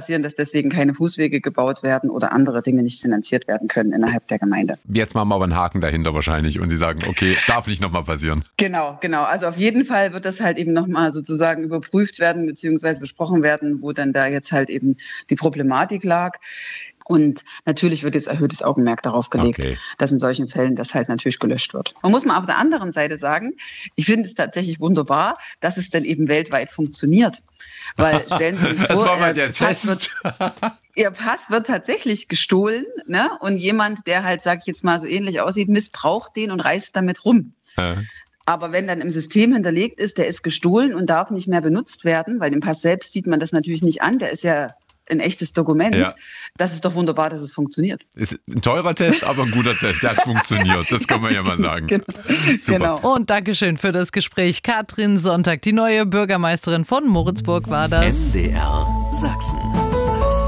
passieren, dass deswegen keine Fußwege gebaut werden oder andere Dinge nicht finanziert werden können innerhalb der Gemeinde. Jetzt machen wir aber einen Haken dahinter wahrscheinlich und Sie sagen, okay, darf nicht nochmal passieren. Genau. Also auf jeden Fall wird das halt eben nochmal sozusagen überprüft werden bzw. besprochen werden, wo dann da jetzt halt eben die Problematik lag. Und natürlich wird jetzt erhöhtes Augenmerk darauf gelegt, dass in solchen Fällen das halt natürlich gelöscht wird. Man muss mal auf der anderen Seite sagen, ich finde es tatsächlich wunderbar, dass es dann eben weltweit funktioniert. Weil stellen Sie sich vor, das war mal der Test. Ihr Pass wird tatsächlich gestohlen, ne? Und jemand, der halt, sag ich jetzt mal, so ähnlich aussieht, missbraucht den und reist damit rum. Ja. Aber wenn dann im System hinterlegt ist, der ist gestohlen und darf nicht mehr benutzt werden, weil dem Pass selbst sieht man das natürlich nicht an, der ist ja ein echtes Dokument. Ja. Das ist doch wunderbar, dass es funktioniert. Ist ein teurer Test, aber ein guter Test. Der hat funktioniert. Das kann man ja mal sagen. Genau. Und Dankeschön für das Gespräch. Katrin Sonntag, die neue Bürgermeisterin von Moritzburg war das. MDR Sachsen.